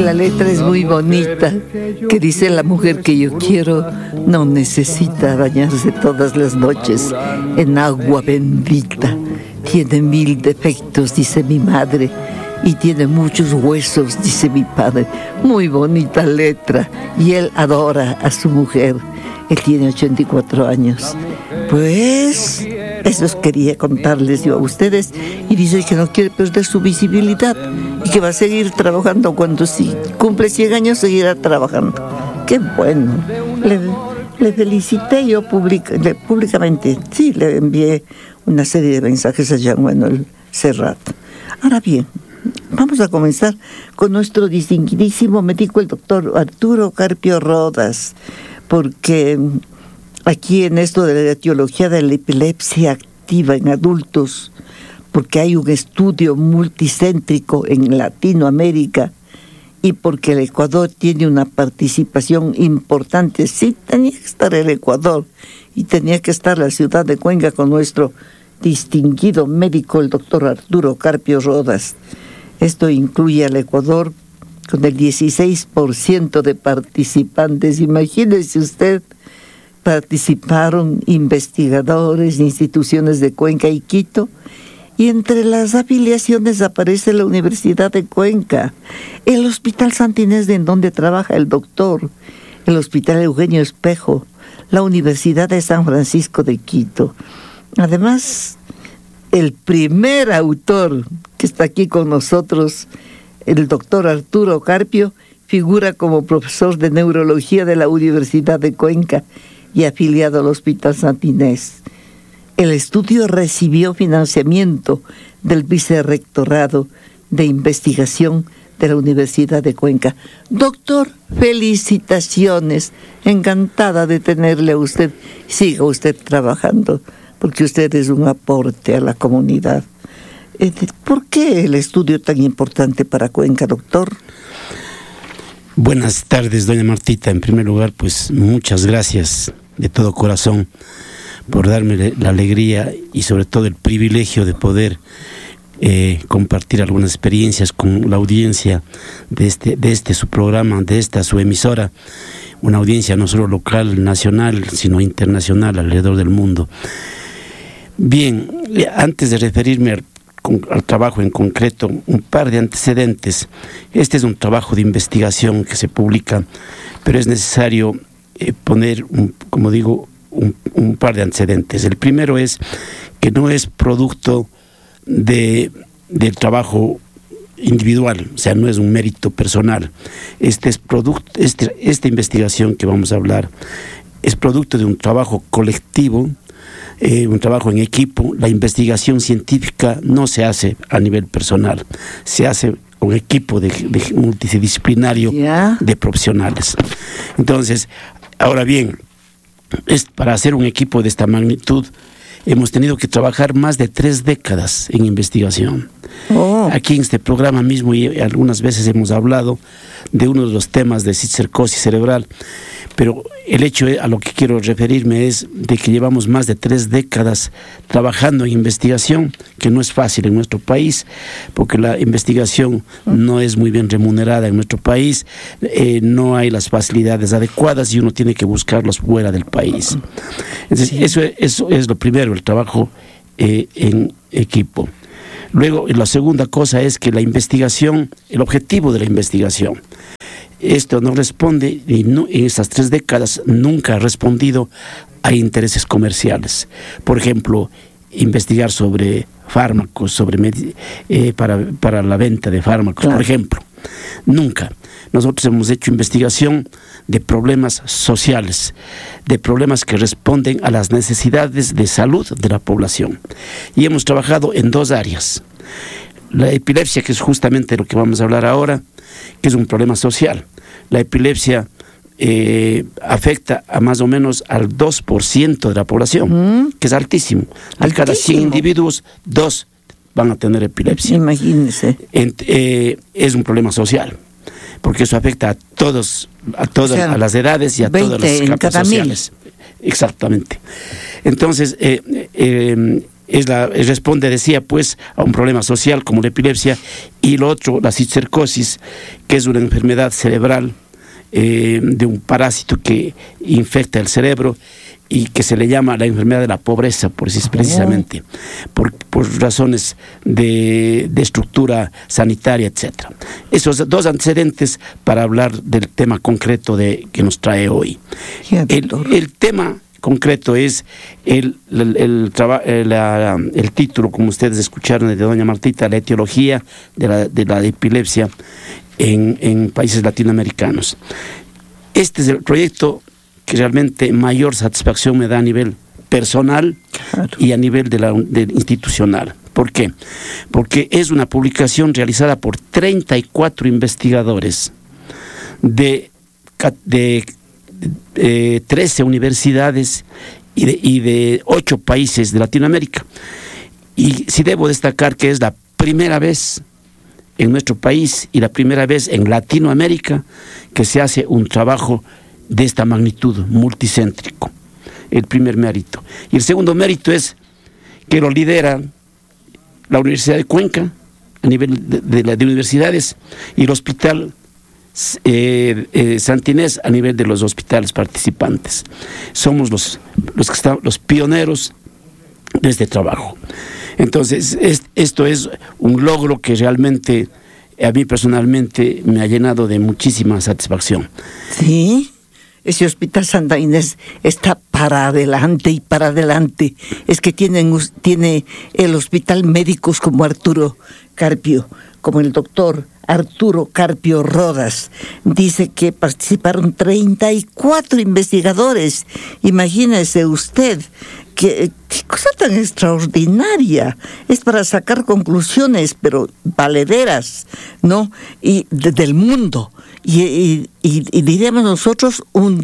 la letra es muy bonita, que dice: la mujer que yo quiero no necesita bañarse todas las noches en agua bendita. Tiene 1000 defectos, dice mi madre, y tiene muchos huesos, dice mi padre. Muy bonita letra. Y él adora a su mujer. Él tiene 84 años. Pues eso quería contarles yo a ustedes. Y dice que no quiere perder su visibilidad y que va a seguir trabajando. Cuando cumple 100 años seguirá trabajando. ¡Qué bueno! Le felicité yo públicamente. Sí, le envié una serie de mensajes a Jean Manuel Serrat. Ahora bien, vamos a comenzar con nuestro distinguidísimo médico, el doctor Arturo Carpio Rodas, porque aquí en esto de la etiología de la epilepsia activa en adultos, porque hay un estudio multicéntrico en Latinoamérica y porque el Ecuador tiene una participación importante. Sí, tenía que estar el Ecuador y tenía que estar la ciudad de Cuenca con nuestro distinguido médico, el doctor Arturo Carpio Rodas. Esto incluye al Ecuador con el 16% de participantes. Imagínese usted, participaron investigadores, instituciones de Cuenca y Quito, y entre las afiliaciones aparece la Universidad de Cuenca, el Hospital Santa Inés, en donde trabaja el doctor, el Hospital Eugenio Espejo, la Universidad de San Francisco de Quito. Además, el primer autor que está aquí con nosotros, el doctor Arturo Carpio, figura como profesor de neurología de la Universidad de Cuenca y afiliado al Hospital Santa Inés. El estudio recibió financiamiento del Vicerrectorado de Investigación de la Universidad de Cuenca. Doctor, felicitaciones. Encantada de tenerle a usted. Siga usted trabajando, porque usted es un aporte a la comunidad. ¿Por qué el estudio tan importante para Cuenca, doctor? Buenas tardes, doña Martita. En primer lugar, pues muchas gracias de todo corazón por darme la alegría y sobre todo el privilegio de poder compartir algunas experiencias con la audiencia de este su programa, de esta su emisora, una audiencia no solo local, nacional, sino internacional alrededor del mundo. Bien, antes de referirme al trabajo en concreto, un par de antecedentes. Este es un trabajo de investigación que se publica, pero es necesario poner, como digo, un par de antecedentes. El primero es que no es producto del trabajo individual, o sea, no es un mérito personal. Esta investigación que vamos a hablar es producto de un trabajo colectivo, un trabajo en equipo. La investigación científica no se hace a nivel personal, se hace un equipo de multidisciplinario de profesionales. Entonces, ahora bien, para hacer un equipo de esta magnitud, hemos tenido que trabajar más de 3 décadas en investigación. Aquí en este programa mismo, y algunas veces hemos hablado de uno de los temas de cistercosis cerebral, pero el hecho a lo que quiero referirme es de que llevamos más de 3 décadas trabajando en investigación, que no es fácil en nuestro país, porque la investigación no es muy bien remunerada en nuestro país, no hay las facilidades adecuadas y uno tiene que buscarlas fuera del país. Entonces, eso es lo primero, el trabajo en equipo. Luego, la segunda cosa es que la investigación, el objetivo de la investigación, esto no responde, y no, en estas 3 décadas nunca ha respondido a intereses comerciales. Por ejemplo, investigar sobre fármacos, para la venta de fármacos, claro. Por ejemplo. Nunca. Nosotros hemos hecho investigación de problemas sociales, de problemas que responden a las necesidades de salud de la población. Y hemos trabajado en 2 áreas. La epilepsia, que es justamente lo que vamos a hablar ahora, que es un problema social. La epilepsia afecta a más o menos al 2% de la población, que es altísimo. De cada 100 individuos, 2 van a tener epilepsia. Imagínense. Es un problema social, porque eso afecta a todas, o sea, a las edades y a todas las capas sociales. Exactamente. Entonces, responde, decía, pues, a un problema social como la epilepsia, y lo otro, la cisticercosis, que es una enfermedad cerebral de un parásito que infecta el cerebro y que se le llama la enfermedad de la pobreza, precisamente, por razones de estructura sanitaria, etc. Esos dos antecedentes para hablar del tema concreto que nos trae hoy. El tema concreto es el título, como ustedes escucharon de doña Martita, la etiología de la epilepsia en países latinoamericanos. Este es el proyecto que realmente mayor satisfacción me da a nivel personal, claro, y a nivel institucional. ¿Por qué? Porque es una publicación realizada por 34 investigadores de 13 universidades y de 8 países de Latinoamérica. Y sí debo destacar que es la primera vez en nuestro país y la primera vez en Latinoamérica que se hace un trabajo de esta magnitud, multicéntrico. El primer mérito. Y el segundo mérito es que lo lidera la Universidad de Cuenca a nivel de universidades, y el Hospital Santa Inés a nivel de los hospitales participantes. Somos los pioneros de este trabajo. Entonces, esto es un logro que realmente a mí personalmente me ha llenado de muchísima satisfacción. Sí, ese Hospital Santa Inés está para adelante y para adelante. Es que tiene el hospital médicos como Arturo Carpio, como el doctor Arturo Carpio Rodas. Dice que participaron 34 investigadores. Imagínese usted, qué cosa tan extraordinaria. Es para sacar conclusiones, pero valederas, ¿no? Y del mundo. Y diríamos nosotros un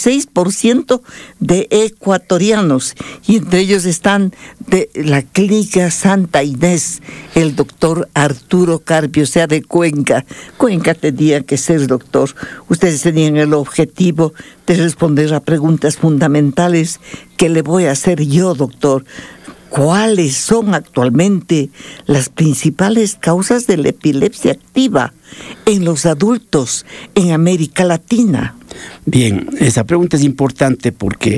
16% de ecuatorianos, y entre ellos están de la Clínica Santa Inés el doctor Arturo Carpio, o sea, de Cuenca. Cuenca tenía que ser, doctor. Ustedes tenían el objetivo de responder a preguntas fundamentales que le voy a hacer yo, doctor. ¿Cuáles son actualmente las principales causas de la epilepsia activa en los adultos en América Latina? Bien, esa pregunta es importante porque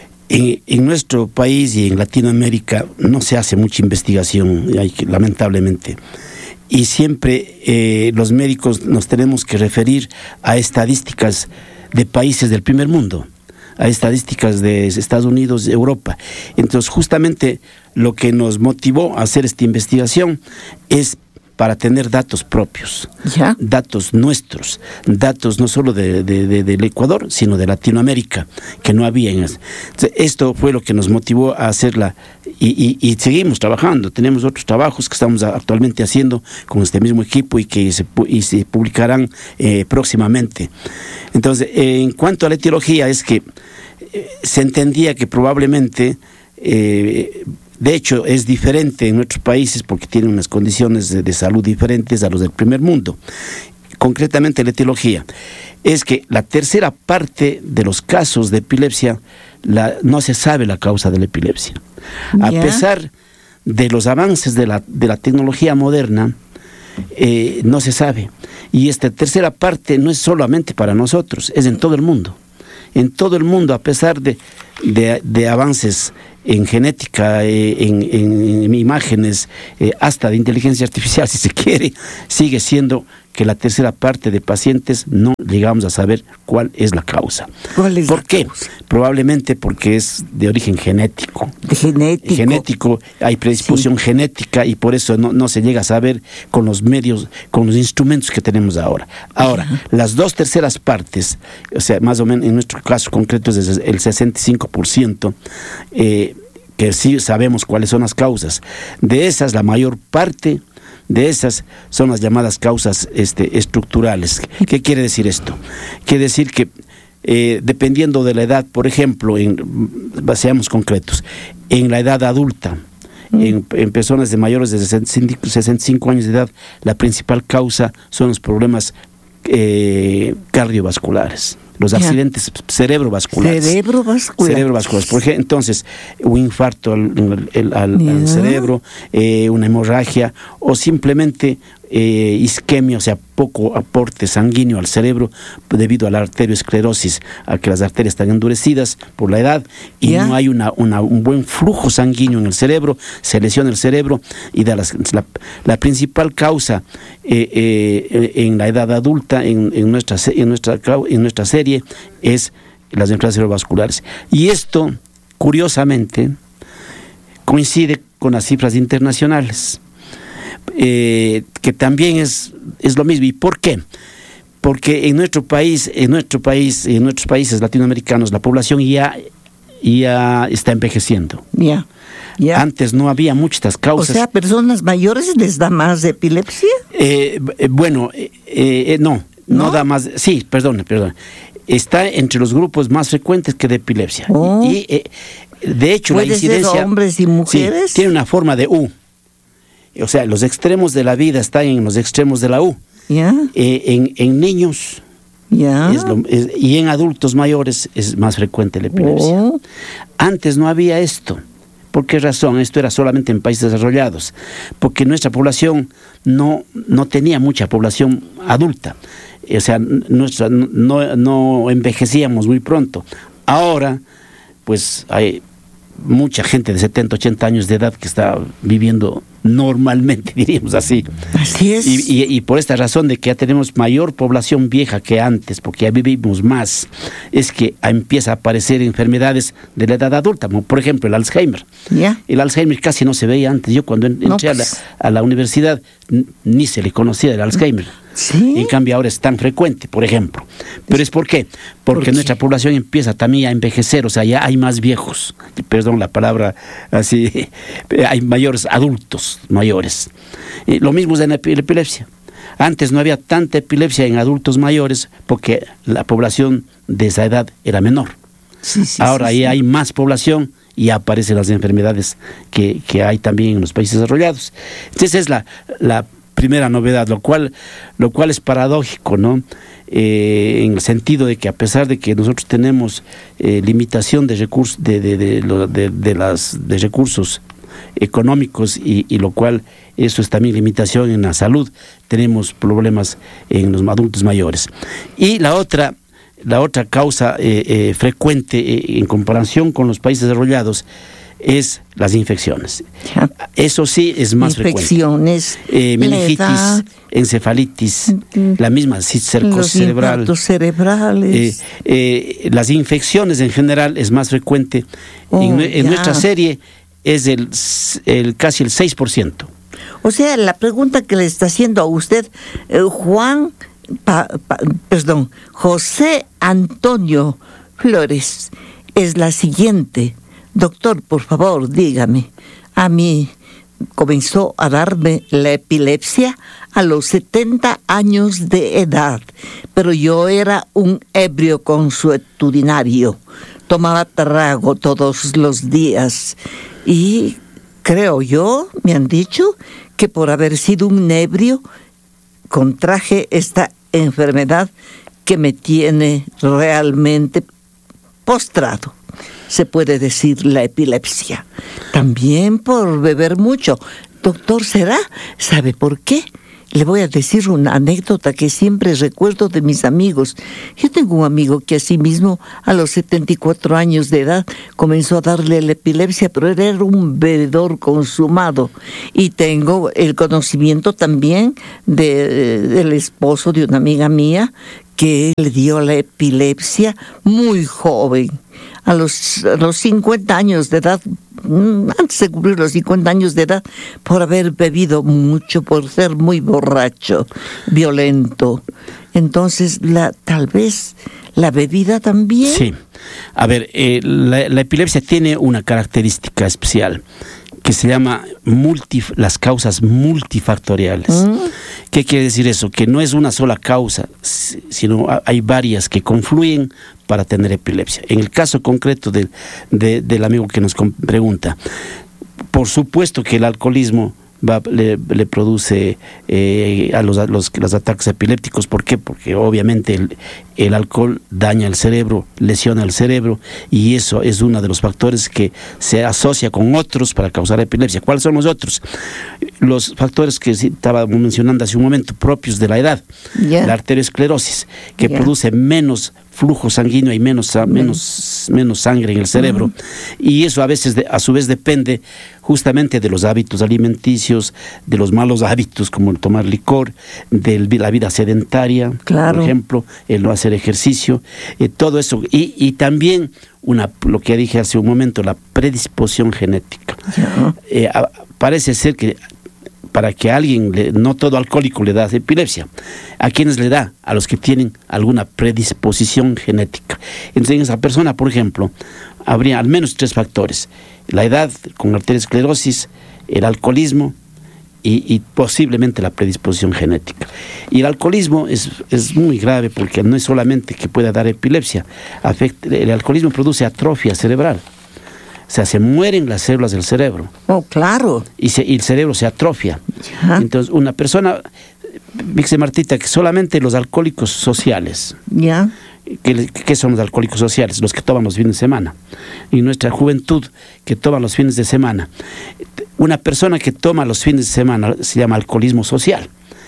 en nuestro país y en Latinoamérica no se hace mucha investigación, lamentablemente. Y siempre los médicos nos tenemos que referir a estadísticas de países del primer mundo, a estadísticas de Estados Unidos, Europa. Entonces, justamente lo que nos motivó a hacer esta investigación es para tener datos propios, ¿ya? Datos nuestros, datos no solo del Ecuador, sino de Latinoamérica, que no había. Entonces, esto fue lo que nos motivó a hacerla, y seguimos trabajando. Tenemos otros trabajos que estamos actualmente haciendo con este mismo equipo y que se publicarán próximamente. Entonces, en cuanto a la etiología, es que se entendía que probablemente, de hecho, es diferente en nuestros países porque tienen unas condiciones de salud diferentes a los del primer mundo. Concretamente, la etiología es que la tercera parte de los casos de epilepsia no se sabe la causa de la epilepsia. Yeah. A pesar de los avances de la tecnología moderna, no se sabe. Y esta tercera parte no es solamente para nosotros, es en todo el mundo. En todo el mundo, a pesar de avances en genética, en imágenes, hasta de inteligencia artificial, si se quiere, sigue siendo que la tercera parte de pacientes no llegamos a saber cuál es la causa. ¿Por qué? Probablemente porque es de origen genético. Genético, hay predisposición genética, y por eso no se llega a saber con los medios, con los instrumentos que tenemos ahora. Ahora, las 2/3 partes, o sea, más o menos en nuestro caso concreto es el 65%, que sí sabemos cuáles son las causas. De esas, la mayor parte de esas son las llamadas causas estructurales. ¿Qué quiere decir esto? Quiere decir que dependiendo de la edad, por ejemplo, seamos concretos, en la edad adulta, en personas de mayores de 65 años de edad, la principal causa son los problemas cardiovasculares. los accidentes cerebrovasculares. Cerebrovasculares. Por ejemplo, entonces, un infarto al cerebro, una hemorragia, o simplemente isquemia, o sea, poco aporte sanguíneo al cerebro debido a la arteriosclerosis, a que las arterias están endurecidas por la edad y no hay un buen flujo sanguíneo en el cerebro, se lesiona el cerebro y la principal causa en la edad adulta en nuestra serie es las enfermedades cerebrovasculares. Y esto, curiosamente, coincide con las cifras internacionales. Que también es lo mismo. ¿Y por qué? Porque en nuestros países latinoamericanos la población ya está envejeciendo. Antes no había muchas causas. O sea, ¿personas mayores les da más epilepsia? No da más. Sí, perdón. Está entre los grupos más frecuentes que de epilepsia. De hecho, la incidencia. ¿Ser hombres y mujeres? Sí, tiene una forma de U. O sea, los extremos de la vida están en los extremos de la U. En niños y en adultos mayores es más frecuente la epilepsia. Antes no había esto. ¿Por qué razón? Esto era solamente en países desarrollados. Porque nuestra población no tenía mucha población adulta. O sea, no envejecíamos muy pronto. Ahora, pues hay mucha gente de 70, 80 años de edad que está viviendo normalmente, diríamos así. Así es. Y por esta razón de que ya tenemos mayor población vieja que antes, porque ya vivimos más, es que empieza a aparecer enfermedades de la edad adulta, como por ejemplo el Alzheimer. El Alzheimer casi no se veía antes. Yo cuando entré a la universidad ni se le conocía el Alzheimer. ¿Sí? En cambio ahora es tan frecuente, por ejemplo. ¿Pero es por qué? Porque nuestra población empieza también a envejecer, o sea, ya hay más viejos, perdón la palabra así, hay mayores adultos mayores. Lo mismo es en la epilepsia. Antes no había tanta epilepsia en adultos mayores porque la población de esa edad era menor. Ahora ya hay más población y aparecen las enfermedades que hay también en los países desarrollados. Entonces es la primera novedad, lo cual es paradójico, ¿no? En el sentido de que a pesar de que nosotros tenemos limitación de recursos de recursos económicos y lo cual eso es también limitación en la salud, tenemos problemas en los adultos mayores. Y la otra causa frecuente en comparación con los países desarrollados es las infecciones. Eso sí es más infecciones, frecuente. Meningitis, encefalitis, la misma cercosis cerebral. Los cerebrales. Las infecciones en general es más frecuente. En nuestra serie es casi el 6%. O sea, la pregunta que le está haciendo a usted, José Antonio Flores, es la siguiente. Doctor, por favor, dígame, a mí comenzó a darme la epilepsia a los 70 años de edad, pero yo era un ebrio consuetudinario, tomaba trago todos los días y creo yo, me han dicho, que por haber sido un ebrio contraje esta enfermedad que me tiene realmente postrado. Se puede decir la epilepsia. También por beber mucho. Doctor, ¿será? ¿Sabe por qué? Le voy a decir una anécdota que siempre recuerdo de mis amigos. Yo tengo un amigo que asimismo a los 74 años de edad comenzó a darle la epilepsia, pero él era un bebedor consumado. Y tengo el conocimiento también del esposo de una amiga mía que le dio la epilepsia muy joven. A los 50 años de edad, antes de cumplir los 50 años de edad, por haber bebido mucho, por ser muy borracho, violento. Entonces, tal vez la bebida también. Sí. A ver, la epilepsia tiene una característica especial que se llama las causas multifactoriales. ¿Qué quiere decir eso? Que no es una sola causa, sino hay varias que confluyen para tener epilepsia. En el caso concreto del amigo que nos pregunta, por supuesto que el alcoholismo le produce a los ataques epilépticos. ¿Por qué? Porque obviamente el alcohol daña el cerebro, lesiona el cerebro, y eso es uno de los factores que se asocia con otros para causar epilepsia. ¿Cuáles son los otros? Los factores que estaba mencionando hace un momento, propios de la edad. La arteriosclerosis, que produce menos flujo sanguíneo y menos sangre en el cerebro, y eso a su vez depende justamente de los hábitos alimenticios, de los malos hábitos como el tomar licor, de la vida sedentaria, por ejemplo, el no hacer ejercicio, todo eso, y también lo que dije hace un momento, la predisposición genética. Parece ser que para que a alguien, no todo alcohólico le da epilepsia. ¿A quiénes le da? A los que tienen alguna predisposición genética. Entonces, en esa persona, por ejemplo, habría al menos 3 factores: la edad con arteriosclerosis, el alcoholismo y posiblemente la predisposición genética. Y el alcoholismo es muy grave, porque no es solamente que pueda dar epilepsia, el alcoholismo produce atrofia cerebral. O sea, se mueren las células del cerebro. Oh, claro. Y el cerebro se atrofia. Entonces, una persona, dice Martita, que solamente los alcohólicos sociales. ¿Qué son los alcohólicos sociales? Los que toman los fines de semana. Y nuestra juventud, que toma los fines de semana. Una persona que toma los fines de semana se llama alcoholismo social.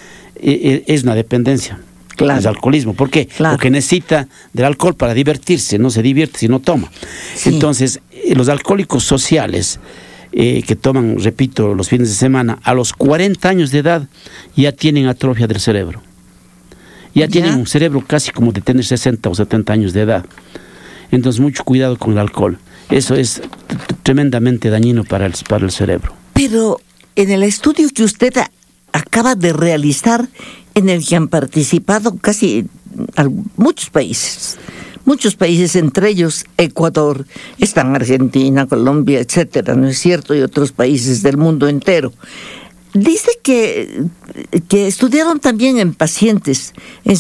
Es una dependencia. Claro. Es alcoholismo. ¿Por qué? Claro. Porque necesita del alcohol para divertirse, no se divierte si no toma. Sí. Entonces, los alcohólicos sociales que toman, repito, los fines de semana, a los 40 años de edad ya tienen atrofia del cerebro. Ya tienen un cerebro casi como de tener 60 o 70 años de edad. Entonces, mucho cuidado con el alcohol. Eso es tremendamente dañino para el cerebro. Pero en el estudio que usted acaba de realizar, en el que han participado casi muchos países, entre ellos Ecuador, están Argentina, Colombia, etcétera, ¿no es cierto? Y otros países del mundo entero. Dice que estudiaron también en pacientes, en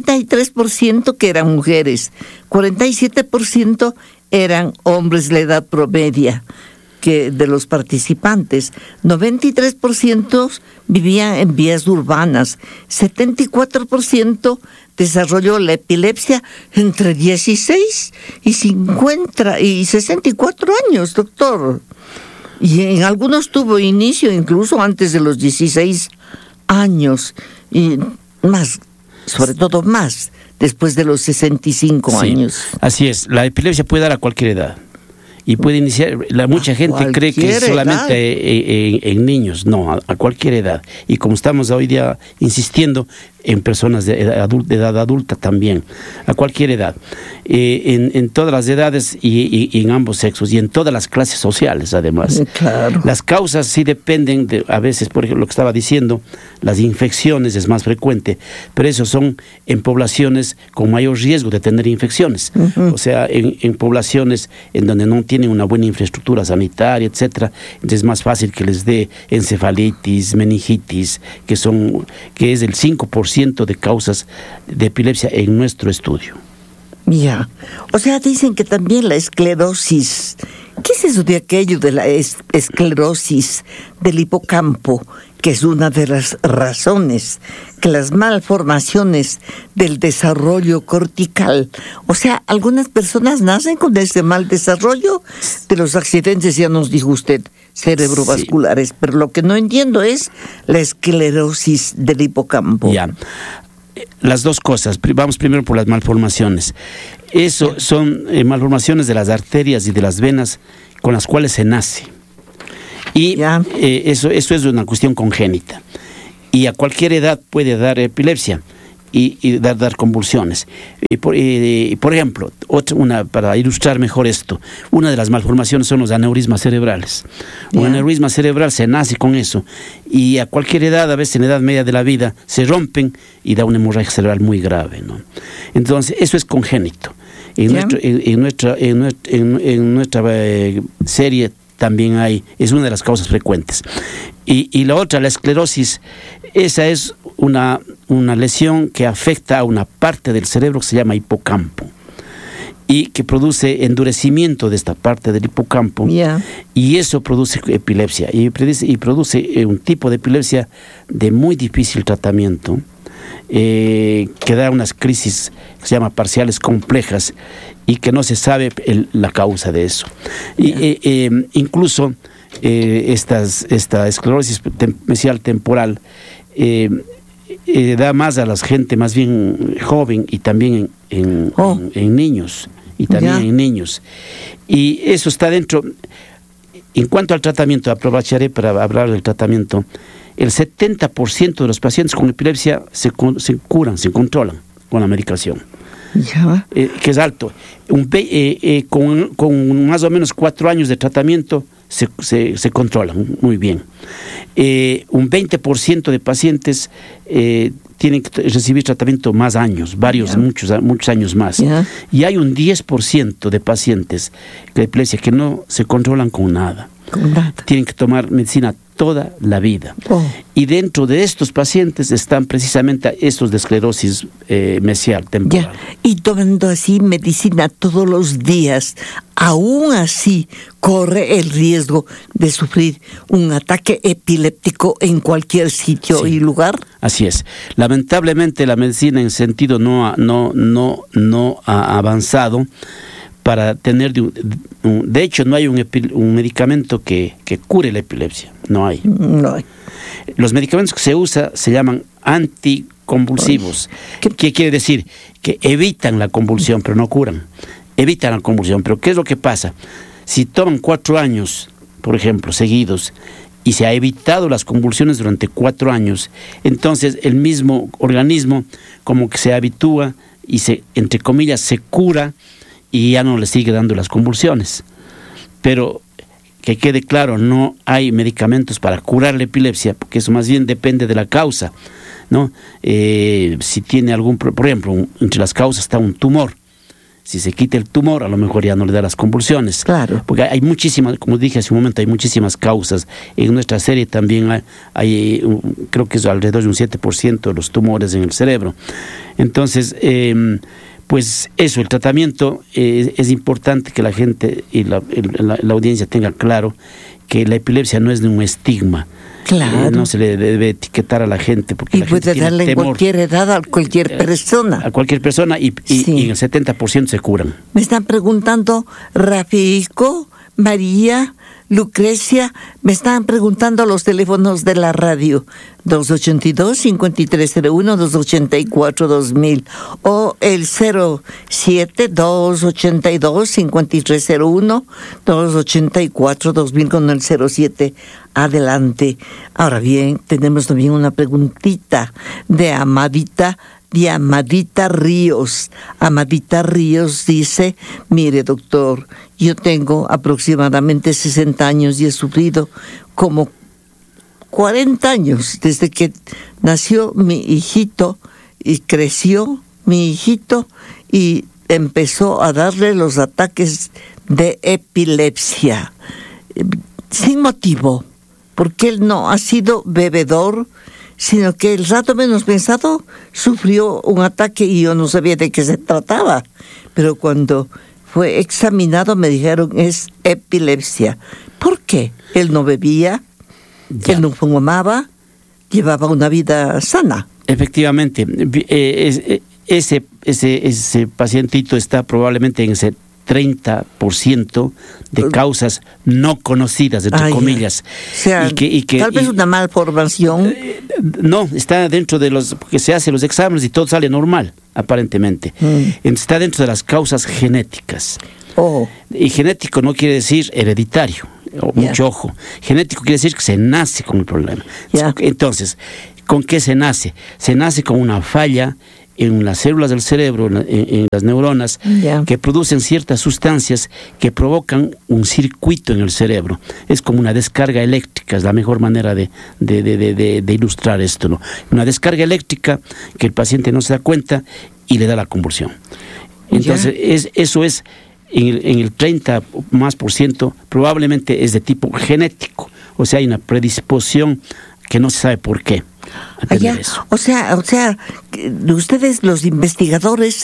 53% que eran mujeres, 47% eran hombres de la edad promedia que de los participantes, 93% vivían en vías urbanas, 74% desarrolló la epilepsia entre 16 y 64 años, doctor. Y en algunos tuvo inicio incluso antes de los 16 años, y más, sobre todo más, después de los 65 años. Así es, la epilepsia puede dar a cualquier edad. Y puede iniciar, mucha gente cree que es solamente en niños. No, a cualquier edad. Y como estamos hoy día insistiendo, en personas de edad adulta también, a cualquier edad, en todas las edades y en ambos sexos, y en todas las clases sociales además. Claro. Las causas sí dependen a veces, por ejemplo, lo que estaba diciendo, las infecciones es más frecuente, pero eso son en poblaciones con mayor riesgo de tener infecciones. O sea, en poblaciones en donde no tienen una buena infraestructura sanitaria, etcétera, entonces es más fácil que les dé encefalitis, meningitis, que es el 5% de causas de epilepsia en nuestro estudio. O sea, dicen que también la esclerosis, ¿qué es eso de aquello de la esclerosis del hipocampo? Que es una de las razones que las malformaciones del desarrollo cortical, o sea, algunas personas nacen con este mal desarrollo de los accidentes, ya nos dijo usted, cerebrovasculares, pero lo que no entiendo es la esclerosis del hipocampo. Las dos cosas. Vamos primero por las malformaciones. Eso son malformaciones de las arterias y de las venas con las cuales se nace. Y eso es una cuestión congénita. Y a cualquier edad puede dar epilepsia y dar convulsiones. Por ejemplo, para ilustrar mejor esto, una de las malformaciones son los aneurismas cerebrales. Un aneurisma cerebral se nace con eso, y a cualquier edad, a veces en la edad media de la vida, se rompen y da una hemorragia cerebral muy grave, ¿no? Entonces, eso es congénito. En nuestra serie también es una de las causas frecuentes. Y la otra, la esclerosis, esa es una lesión que afecta a una parte del cerebro que se llama hipocampo. y que produce endurecimiento de esta parte del hipocampo, y eso produce epilepsia, y produce un tipo de epilepsia de muy difícil tratamiento, que da unas crisis que se llaman parciales complejas y que no se sabe la causa de eso. Incluso esta esclerosis mesial temporal da más a la gente más bien joven y también en niños, y eso está dentro. En cuanto al tratamiento, aprovecharé para hablar del tratamiento. El 70% de los pacientes con epilepsia se curan, se controlan con la medicación, que es alto. Con más o menos 4 años de tratamiento se controlan muy bien. Un 20% de pacientes tienen que recibir tratamiento más años, muchos años más. Y hay un 10% de pacientes de epilepsia que no se controlan con nada. Tienen que tomar medicina toda la vida. Y dentro de estos pacientes están precisamente estos de esclerosis mesial temporal. Y tomando así medicina todos los días, aún así corre el riesgo de sufrir un ataque epiléptico en cualquier sitio y lugar. Así es. Lamentablemente la medicina en sentido no ha avanzado para tener, de hecho no hay un medicamento que cure la epilepsia, no hay. Los medicamentos que se usan se llaman anticonvulsivos. ¿Qué quiere decir? Que evitan la convulsión, pero no curan. Evitan la convulsión, pero ¿qué es lo que pasa? Si toman 4 años, por ejemplo, seguidos, y se ha evitado las convulsiones durante 4 años, entonces el mismo organismo como que se habitúa y entre comillas, se cura, y ya no le sigue dando las convulsiones. Pero que quede claro, no hay medicamentos para curar la epilepsia, porque eso más bien depende de la causa, ¿no? Si tiene por ejemplo, entre las causas está un tumor. Si se quita el tumor, a lo mejor ya no le da las convulsiones. Claro. Porque hay muchísimas, como dije hace un momento, hay muchísimas causas. En nuestra serie también hay creo que es alrededor de un 7% de los tumores en el cerebro. Entonces, pues eso, el tratamiento, es importante que la gente y la audiencia tenga claro que la epilepsia no es de un estigma. Claro. No se le debe etiquetar a la gente, porque la puede gente darle en cualquier edad a cualquier persona. A cualquier persona, y en el 70% se curan. Me están preguntando Rafico, María, Lucrecia, me estaban preguntando los teléfonos de la radio, 282-5301, 284-2000, o el 07-282-5301, 284-2000 con el 07 adelante. Ahora bien, tenemos también una preguntita de Amadita Ríos. Amadita Ríos dice: mire, doctor, yo tengo aproximadamente 60 años y he sufrido como 40 años desde que nació mi hijito y creció mi hijito y empezó a darle los ataques de epilepsia sin motivo, porque él no ha sido bebedor, sino que el rato menos pensado sufrió un ataque y yo no sabía de qué se trataba. Pero cuando fue examinado me dijeron es epilepsia. ¿Por qué? Él no bebía, él no fumaba, llevaba una vida sana. Efectivamente, ese pacientito está probablemente en ese 30% de causas no conocidas, entre comillas. O sea, tal vez una malformación. No, está dentro de porque se hacen los exámenes y todo sale normal, aparentemente. Está dentro de las causas genéticas. Y genético no quiere decir hereditario, mucho ojo. Genético quiere decir que se nace con el problema. Entonces, ¿con qué se nace? Se nace con una falla en las células del cerebro, en las neuronas, que producen ciertas sustancias que provocan un circuito en el cerebro. Es como una descarga eléctrica, es la mejor manera de ilustrar esto, ¿no? Una descarga eléctrica que el paciente no se da cuenta y le da la convulsión. Entonces, eso es en el 30% probablemente es de tipo genético, o sea, hay una predisposición que no se sabe por qué. O sea, ustedes los investigadores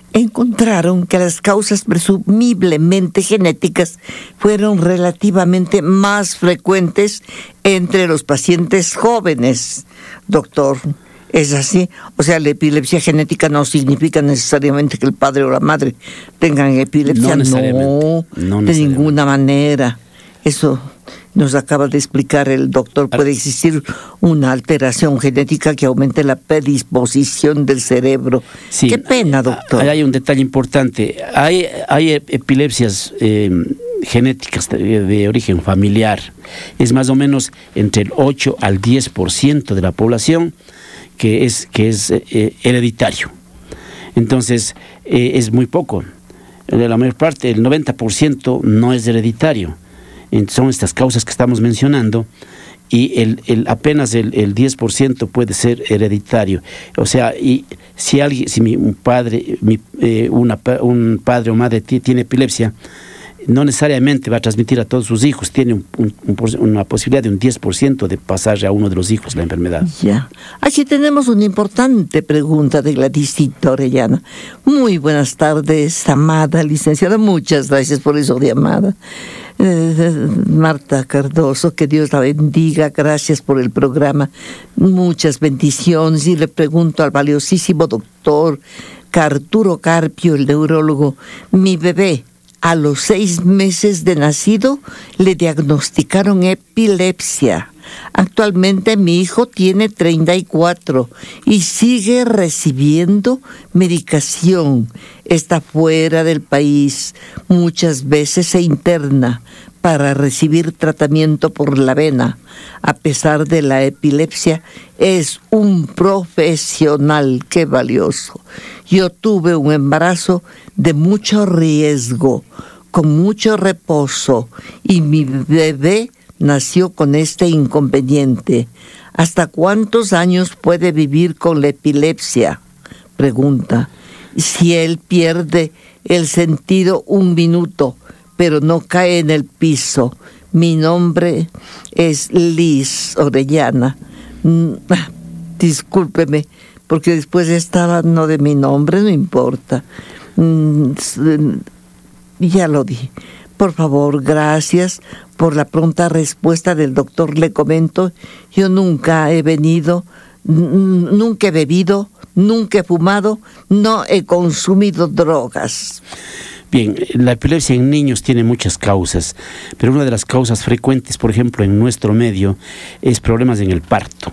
encontraron que las causas presumiblemente genéticas fueron relativamente más frecuentes entre los pacientes jóvenes. Doctor, ¿es así? O sea, la epilepsia genética no significa necesariamente que el padre o la madre tengan epilepsia. No necesariamente. No, de ninguna manera. Eso nos acaba de explicar el doctor. Puede existir una alteración genética que aumente la predisposición del cerebro. Sí, qué pena, doctor. Hay un detalle importante. Hay epilepsias genéticas de origen familiar. Es más o menos entre el 8 al 10% de la población que es hereditario. Entonces, es muy poco. La mayor parte, el 90% no es hereditario. Son estas causas que estamos mencionando, y apenas el 10% puede ser hereditario. O sea, y si un padre o madre tiene epilepsia, no necesariamente va a transmitir a todos sus hijos. Tiene una posibilidad de un 10% de pasar a uno de los hijos la enfermedad. Ya. Aquí tenemos una importante pregunta de Gladysita Orellana. Muy buenas tardes, amada licenciada. Muchas gracias por eso de amada. Marta Cardoso, que Dios la bendiga. Gracias por el programa. Muchas bendiciones. Y le pregunto al valiosísimo doctor Arturo Carpio, el neurólogo, mi bebé, a los 6 meses de nacido le diagnosticaron epilepsia. Actualmente mi hijo tiene 34 y sigue recibiendo medicación. Está fuera del país. Muchas veces se interna para recibir tratamiento por la vena. A pesar de la epilepsia, es un profesional. ¡Qué valioso! Yo tuve un embarazo de mucho riesgo, con mucho reposo, y mi bebé nació con este inconveniente. ¿Hasta cuántos años puede vivir con la epilepsia? Pregunta. Si él pierde el sentido 1 minuto, pero no cae en el piso. Mi nombre es Liz Orellana. Discúlpeme, porque después estaba no de mi nombre, no importa. Ya lo di. Por favor, gracias por la pronta respuesta del doctor. Le comento, yo nunca he bebido, nunca he fumado, no he consumido drogas. Bien, la epilepsia en niños tiene muchas causas, pero una de las causas frecuentes, por ejemplo, en nuestro medio, es problemas en el parto.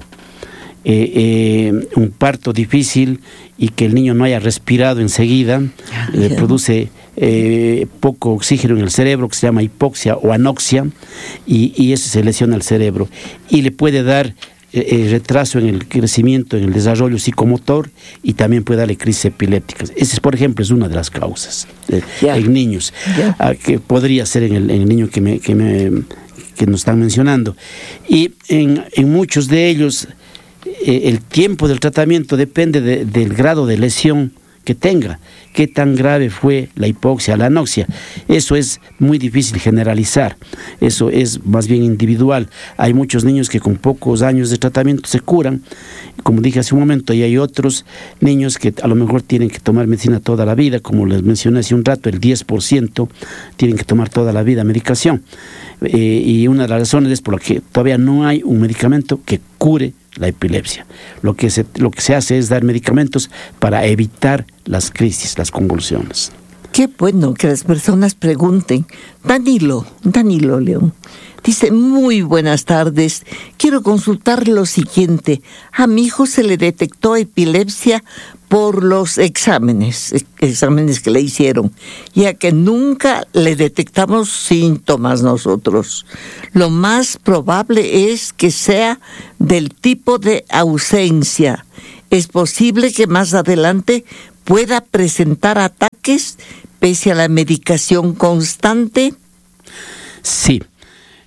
Un parto difícil y que el niño no haya respirado enseguida, produce poco oxígeno en el cerebro, que se llama hipoxia o anoxia, y eso se lesiona el cerebro y le puede dar retraso en el crecimiento, en el desarrollo psicomotor, y también puede darle crisis epilépticas. Esa, por ejemplo, es una de las causas en niños, que podría ser en el niño que nos están mencionando. Y en muchos de ellos el tiempo del tratamiento depende del grado de lesión que tenga, qué tan grave fue la hipoxia, la anoxia. Eso es muy difícil generalizar, eso es más bien individual. Hay muchos niños que con pocos años de tratamiento se curan, como dije hace un momento, y hay otros niños que a lo mejor tienen que tomar medicina toda la vida, como les mencioné hace un rato, el 10% tienen que tomar toda la vida medicación. Y una de las razones es por la que todavía no hay un medicamento que cure la epilepsia. Lo que se hace es dar medicamentos para evitar las crisis, las convulsiones. Qué bueno que las personas pregunten. Danilo León dice: muy buenas tardes, quiero consultar lo siguiente. A mi hijo se le detectó epilepsia por los exámenes que le hicieron, ya que nunca le detectamos síntomas nosotros. Lo más probable es que sea del tipo de ausencia. Es posible que más adelante pueda presentar ataques pese a la medicación constante. Sí.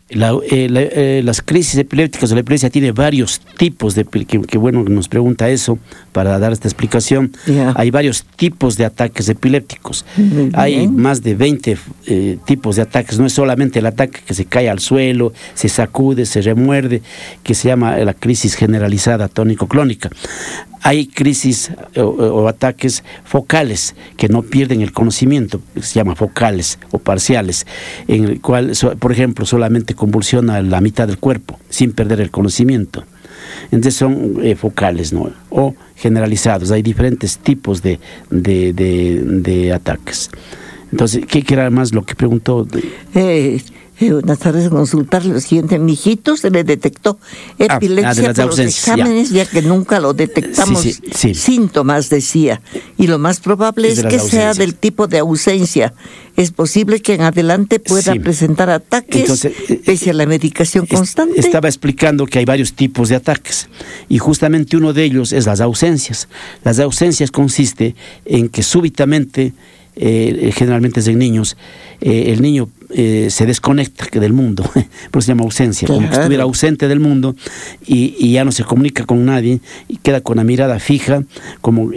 Las crisis epilépticas o la epilepsia tiene varios tipos que bueno que nos pregunta eso para dar esta explicación. Hay varios tipos de ataques epilépticos. Hay más de 20 tipos de ataques. No es solamente el ataque que se cae al suelo, se sacude, se remuerde, que se llama la crisis generalizada tónico-clónica. Hay crisis o ataques focales que no pierden el conocimiento, se llama focales o parciales, en el cual, por ejemplo, solamente convulsiona la mitad del cuerpo sin perder el conocimiento. Entonces son focales, ¿no? O generalizados. Hay diferentes tipos de ataques. Entonces, ¿qué era más lo que preguntó? Buenas tardes, consultar lo siguiente. Mi hijito se le detectó epilepsia por los exámenes, ya que nunca lo detectamos. Sí. Síntomas, decía. Y lo más probable es que sea del tipo de ausencia. ¿Es posible que en adelante pueda presentar ataques? Entonces, pese a la medicación constante? Estaba explicando que hay varios tipos de ataques. Y justamente uno de ellos es las ausencias. Las ausencias consiste en que súbitamente, generalmente es en niños, el niño se desconecta del mundo, por eso se llama ausencia, claro. Como que estuviera ausente del mundo y ya no se comunica con nadie y queda con la mirada fija, como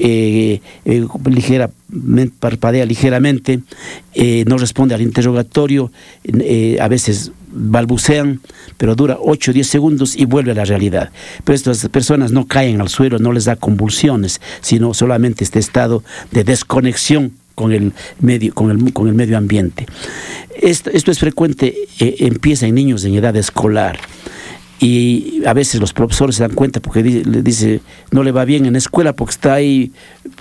ligeramente, parpadea ligeramente, no responde al interrogatorio, a veces balbucean, pero dura 8 o 10 segundos y vuelve a la realidad. Pero estas personas no caen al suelo, no les da convulsiones, sino solamente este estado de desconexión con el medio ambiente. Esto es frecuente, empieza en niños en edad escolar y a veces los profesores se dan cuenta porque le dice no le va bien en la escuela porque está ahí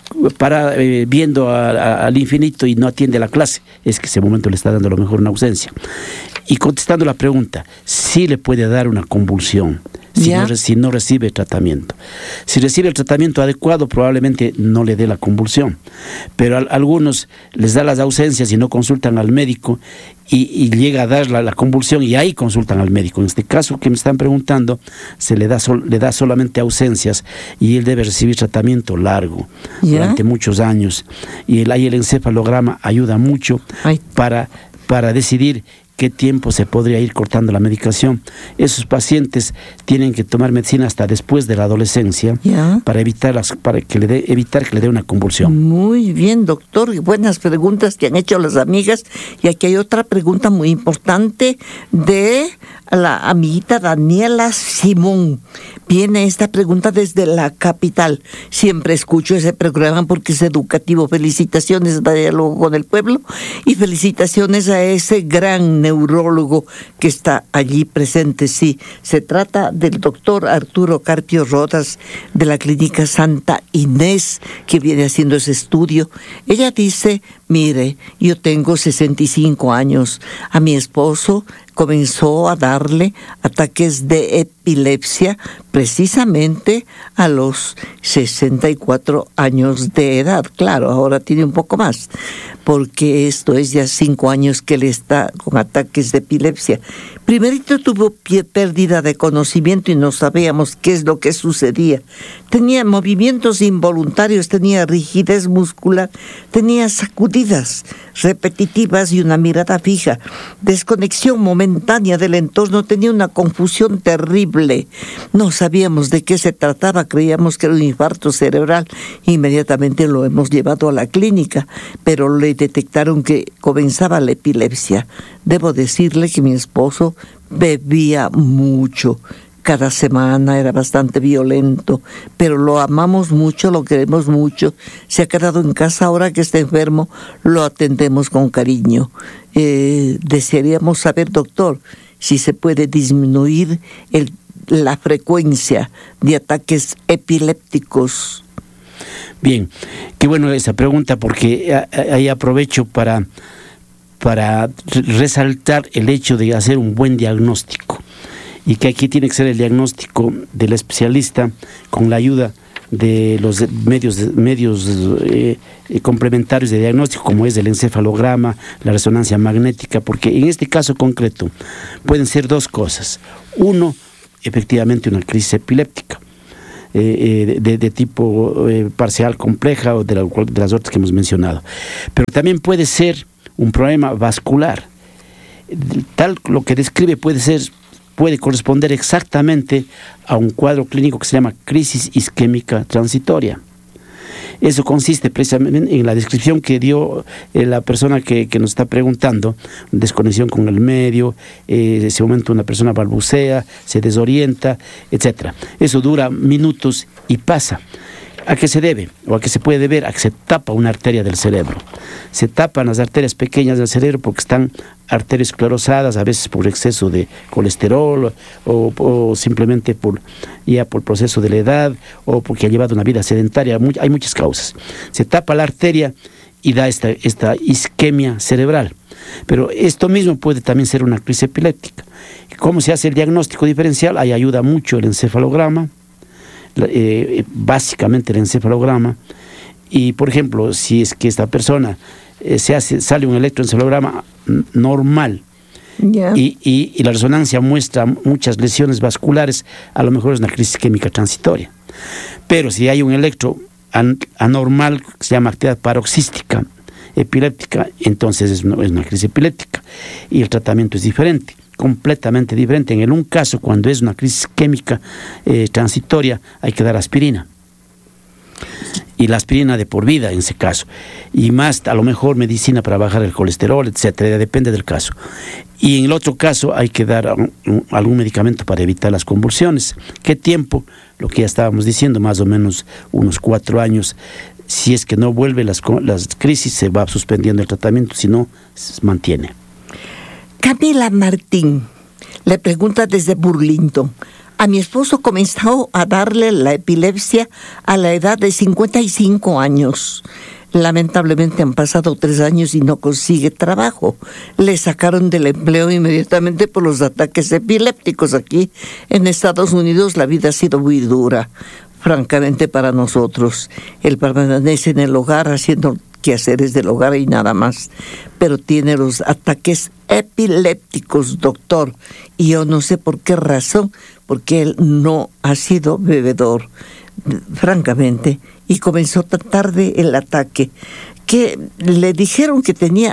viendo al infinito y no atiende a la clase. Es que ese momento le está dando a lo mejor una ausencia. Y contestando la pregunta, sí le puede dar una convulsión si no recibe tratamiento. Si recibe el tratamiento adecuado, probablemente no le dé la convulsión. Pero a algunos les da las ausencias y no consultan al médico y llega a dar la convulsión y ahí consultan al médico. En este caso que me están preguntando, se le da solamente ausencias y él debe recibir tratamiento largo durante muchos años. Y ahí el encefalograma ayuda mucho para decidir qué tiempo se podría ir cortando la medicación. Esos pacientes tienen que tomar medicina hasta después de la adolescencia para evitar que le dé una convulsión. Muy bien, doctor. Buenas preguntas que han hecho las amigas. Y aquí hay otra pregunta muy importante de la amiguita Daniela Simón. Viene esta pregunta desde la capital. Siempre escucho ese programa porque es educativo. Felicitaciones a Diálogo con el Pueblo y felicitaciones a ese gran neurólogo que está allí presente. Sí, se trata del doctor Arturo Carpio Rodas de la Clínica Santa Inés, que viene haciendo ese estudio. Ella dice, mire, yo tengo 65 años. A mi esposo comenzó a darle ataques de epilepsia precisamente a los 64 años de edad. Claro, ahora tiene un poco más, porque esto es ya 5 años que él está con ataques de epilepsia. Primerito tuvo pérdida de conocimiento y no sabíamos qué es lo que sucedía. Tenía movimientos involuntarios, tenía rigidez muscular, tenía sacudidas repetitivas y una mirada fija, desconexión momentánea del entorno, tenía una confusión terrible. No sabíamos de qué se trataba, creíamos que era un infarto cerebral. Inmediatamente lo hemos llevado a la clínica, pero le detectaron que comenzaba la epilepsia. Debo decirle que mi esposo bebía mucho. Cada semana era bastante violento, pero lo amamos mucho, lo queremos mucho. Se ha quedado en casa ahora que está enfermo, lo atendemos con cariño. Desearíamos saber, doctor, si se puede disminuir la frecuencia de ataques epilépticos. Bien, qué bueno esa pregunta porque ahí aprovecho para resaltar el hecho de hacer un buen diagnóstico. Y que aquí tiene que ser el diagnóstico del especialista con la ayuda de los medios complementarios de diagnóstico, como es el encefalograma, la resonancia magnética, porque en este caso concreto pueden ser dos cosas. Uno, efectivamente una crisis epiléptica de tipo parcial compleja o de las otras que hemos mencionado. Pero también puede ser un problema vascular. Tal lo que describe puede corresponder exactamente a un cuadro clínico que se llama crisis isquémica transitoria. Eso consiste precisamente en la descripción que dio la persona que nos está preguntando: desconexión con el medio, en ese momento una persona balbucea, se desorienta, etc. Eso dura minutos y pasa. ¿A qué se debe? ¿O a qué se puede deber? A que se tapa una arteria del cerebro. Se tapan las arterias pequeñas del cerebro porque están arteriosclerosadas, a veces por exceso de colesterol o simplemente por proceso de la edad o porque ha llevado una vida sedentaria. Hay muchas causas. Se tapa la arteria y da esta isquemia cerebral. Pero esto mismo puede también ser una crisis epiléptica. ¿Cómo se hace el diagnóstico diferencial? Ahí ayuda mucho el encefalograma. Básicamente el encefalograma. Y por ejemplo, si es que esta persona sale un electroencefalograma normal, y la resonancia muestra muchas lesiones vasculares, a lo mejor es una crisis isquémica transitoria. Pero si hay un electro anormal, que se llama actividad paroxística epiléptica, entonces es una crisis epiléptica y el tratamiento es diferente, completamente diferente. En un caso, cuando es una crisis isquémica transitoria, hay que dar aspirina, y la aspirina de por vida en ese caso, y más a lo mejor medicina para bajar el colesterol, etcétera, depende del caso. Y en el otro caso hay que dar algún medicamento para evitar las convulsiones. ¿Qué tiempo? Lo que ya estábamos diciendo, más o menos unos 4 años. Si es que no vuelve las crisis, se va suspendiendo el tratamiento, si no, se mantiene. Camila Martín le pregunta desde Burlington: a mi esposo comenzó a darle la epilepsia a la edad de 55 años. Lamentablemente han pasado 3 años y no consigue trabajo. Le sacaron del empleo inmediatamente por los ataques epilépticos. Aquí en Estados Unidos la vida ha sido muy dura, francamente, para nosotros. Él permanece en el hogar haciendo quehaceres del hogar y nada más, pero tiene los ataques epilépticos, doctor, y yo no sé por qué razón, porque él no ha sido bebedor, francamente, y comenzó tan tarde el ataque que le dijeron que tenía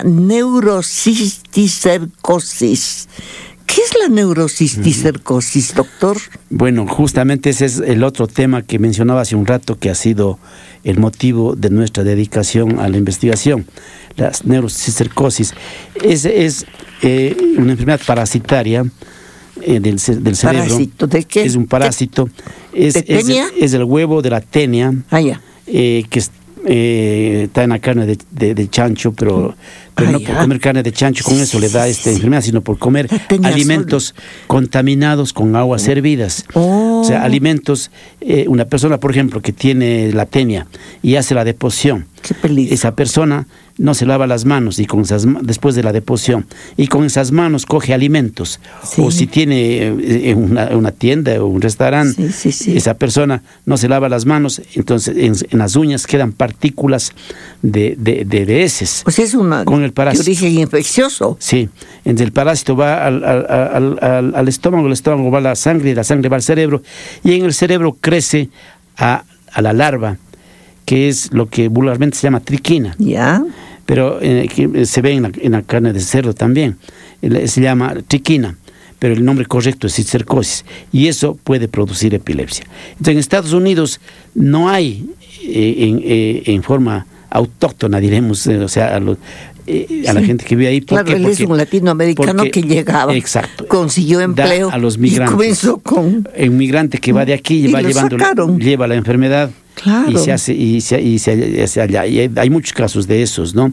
neurocisticercosis. ¿Qué es la neurocisticercosis, doctor? Bueno, justamente ese es el otro tema que mencionaba hace un rato, que ha sido el motivo de nuestra dedicación a la investigación. La neurocisticercosis es una enfermedad parasitaria del cerebro. ¿Parásito de qué? Es un parásito. Es el huevo de la tenia, que está en la carne de chancho, pero no por comer carne de chancho, con eso le da esta enfermedad, sino por comer alimentos contaminados con aguas hervidas. O sea, alimentos, una persona, por ejemplo, que tiene la tenia y hace la deposición, esa persona no se lava las manos después de la deposición, y con esas manos coge alimentos. Sí. O si tiene una tienda o un restaurante, esa persona no se lava las manos, entonces en las uñas quedan partículas de heces. Pues es con el parásito. De origen infeccioso. Sí, entonces el parásito va al estómago, el estómago va a la sangre, y la sangre va al cerebro, y en el cerebro crece a la larva, que es lo que vulgarmente se llama triquina. Ya. Pero se ve en la carne de cerdo también. Se llama triquina, pero el nombre correcto es cisticercosis, y eso puede producir epilepsia. Entonces, en Estados Unidos no hay en forma autóctona, diremos, o sea, a la gente que vive ahí. Claro, él es un latinoamericano que llegaba, consiguió empleo a los migrantes, y comenzó con... Un migrante que va de aquí y va lleva la enfermedad. Claro. Y se hace allá. Y hay muchos casos de esos, ¿no?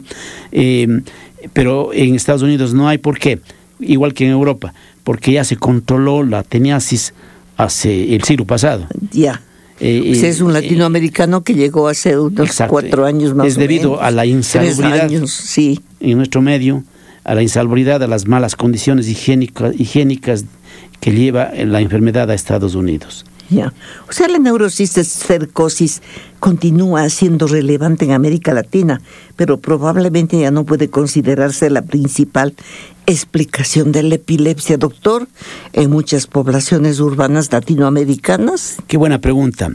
Pero en Estados Unidos no hay. ¿Por qué? Igual que en Europa, porque ya se controló la teniasis hace el siglo pasado. Ya. Es un latinoamericano que llegó hace unos 4 años más o menos. Es debido a la insalubridad 3 años, sí, en nuestro medio, a la insalubridad, a las malas condiciones higiénicas que lleva la enfermedad a Estados Unidos. Ya. O sea, la neurocisticercosis continúa siendo relevante en América Latina, pero probablemente ya no puede considerarse la principal explicación de la epilepsia, doctor, en muchas poblaciones urbanas latinoamericanas. Qué buena pregunta.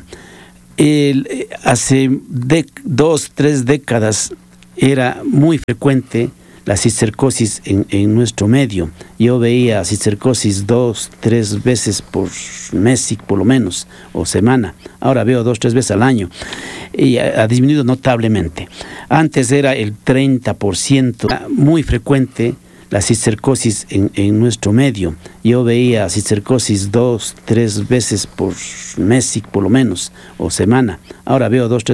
Hace 2-3 décadas era muy frecuente la cistercosis en nuestro medio. Yo veía cistercosis 2, 3 veces por mes, por lo menos, o semana. Ahora veo 2, 3 veces al año. Y ha disminuido notablemente. Antes era el 30%, muy frecuente la cistercosis en nuestro medio. Yo veía cistercosis 2, 3 veces por mes, por lo menos, o semana. Ahora veo 2, 3